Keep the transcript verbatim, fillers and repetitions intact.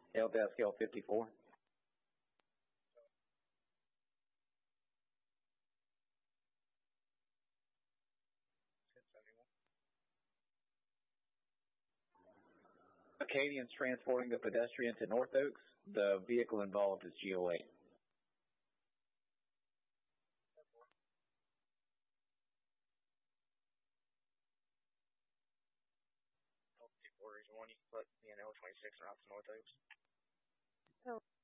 Help desk L fifty-four. Acadian's transporting the pedestrian to North Oaks. The vehicle involved is G O eight. Region one, you can put me in L twenty-six and out to North Oaks.